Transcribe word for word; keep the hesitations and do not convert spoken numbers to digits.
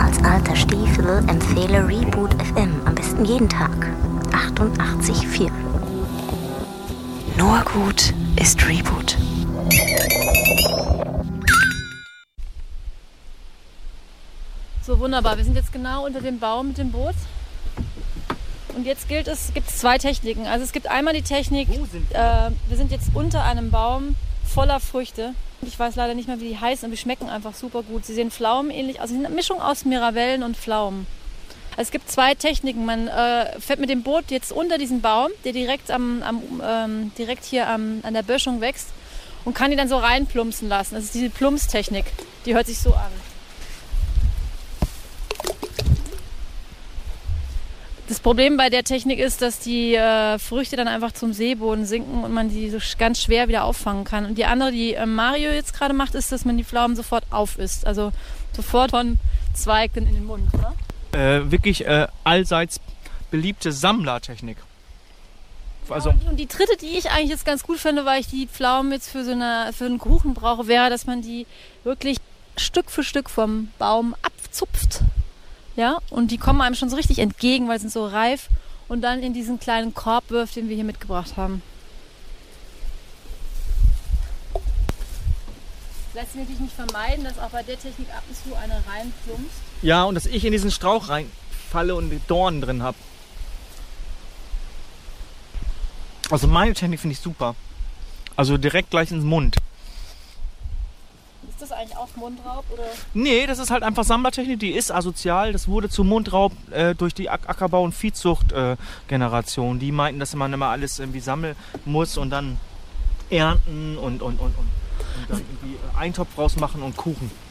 als alter Stiefel empfehle Reboot F M am besten jeden Tag. achtundachtzig Komma vier. Nur gut ist Reboot. So, wunderbar. Wir sind jetzt genau unter dem Baum mit dem Boot. Und jetzt gilt es, gibt es zwei Techniken. Also es gibt einmal die Technik, äh, wir sind jetzt unter einem Baum voller Früchte. Ich weiß leider nicht mehr, wie die heißen, aber die schmecken einfach super gut. Sie sehen pflaumenähnlich aus. Sie sind eine Mischung aus Miravellen und Pflaumen. Also es gibt zwei Techniken. Man äh, fährt mit dem Boot jetzt unter diesen Baum, der direkt, am, am, ähm, direkt hier am, an der Böschung wächst, und kann die dann so reinplumpsen lassen. Das ist diese Plumpstechnik. Die hört sich so an. Das Problem bei der Technik ist, dass die äh, Früchte dann einfach zum Seeboden sinken und man die so ganz schwer wieder auffangen kann. Und die andere, die äh, Mario jetzt gerade macht, ist, dass man die Pflaumen sofort aufisst. Also sofort von Zweig in den Mund. Ne? Äh, wirklich äh, allseits beliebte Sammlertechnik. Also ja, und, die, und die dritte, die ich eigentlich jetzt ganz gut finde, weil ich die Pflaumen jetzt für so eine, für einen Kuchen brauche, wäre, dass man die wirklich Stück für Stück vom Baum abzupft. Ja, und die kommen einem schon so richtig entgegen, weil sie sind so reif, und dann in diesen kleinen Korb wirft, den wir hier mitgebracht haben. Lässt sich natürlich nicht vermeiden, dass auch bei der Technik ab und zu eine reinplumpst. ja, und dass ich in diesen Strauch reinfalle und die Dornen drin habe. Also meine Technik finde ich super. Also direkt gleich ins Mund. Ist das eigentlich auch Mundraub? Oder? Nee, das ist halt einfach Sammlertechnik, die ist asozial. Das wurde zu Mundraub äh, durch die Ack- Ackerbau- und Viehzucht-Generation. Äh, die meinten, dass man immer alles irgendwie sammeln muss und dann ernten und, und, und, und, und dann irgendwie Eintopf rausmachen und Kuchen.